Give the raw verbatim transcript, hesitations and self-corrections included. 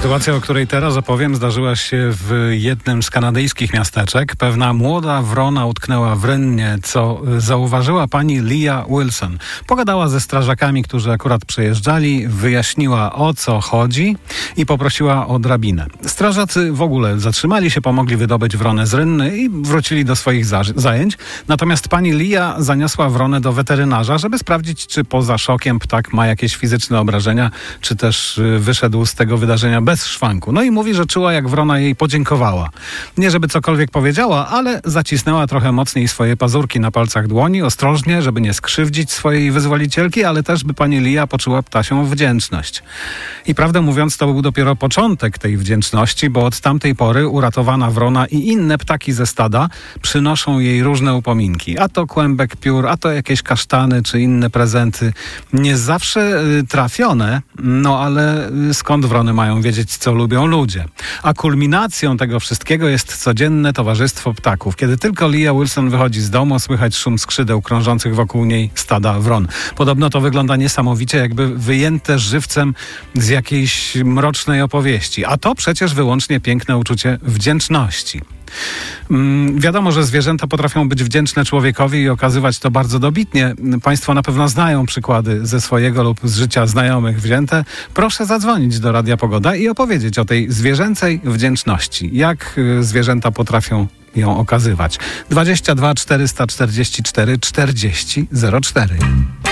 Sytuacja, o której teraz opowiem, zdarzyła się w jednym z kanadyjskich miasteczek. Pewna młoda wrona utknęła w rynnie, co zauważyła pani Leah Wilson. Pogadała ze strażakami, którzy akurat przejeżdżali, wyjaśniła, o co chodzi i poprosiła o drabinę. Strażacy w ogóle zatrzymali się, pomogli wydobyć wronę z rynny i wrócili do swoich za- zajęć. Natomiast pani Leah zaniosła wronę do weterynarza, żeby sprawdzić, czy poza szokiem ptak ma jakieś fizyczne obrażenia, czy też wyszedł z tego wydarzenia bez szwanku. No i mówi, że czuła, jak wrona jej podziękowała. Nie żeby cokolwiek powiedziała, ale zacisnęła trochę mocniej swoje pazurki na palcach dłoni, ostrożnie, żeby nie skrzywdzić swojej wyzwolicielki, ale też by pani Leah poczuła ptasią wdzięczność. I prawdę mówiąc, to był dopiero początek tej wdzięczności, bo od tamtej pory uratowana wrona i inne ptaki ze stada przynoszą jej różne upominki. A to kłębek piór, a to jakieś kasztany, czy inne prezenty. Nie zawsze y, trafione, no ale y, skąd wrony mają wiedzieć, co lubią ludzie. A kulminacją tego wszystkiego jest codzienne towarzystwo ptaków. Kiedy tylko Leah Wilson wychodzi z domu, słychać szum skrzydeł krążących wokół niej stada wron. Podobno to wygląda niesamowicie, jakby wyjęte żywcem z jakiejś mrocznej opowieści. A to przecież wyłącznie piękne uczucie wdzięczności. Hmm, wiadomo, że zwierzęta potrafią być wdzięczne człowiekowi i okazywać to bardzo dobitnie. Państwo na pewno znają przykłady ze swojego lub z życia znajomych wzięte. Proszę zadzwonić do Radia Pogoda i opowiedzieć o tej zwierzęcej wdzięczności. Jak y, zwierzęta potrafią ją okazywać. dwadzieścia dwa czterysta czterdzieści cztery czterdzieści zero cztery.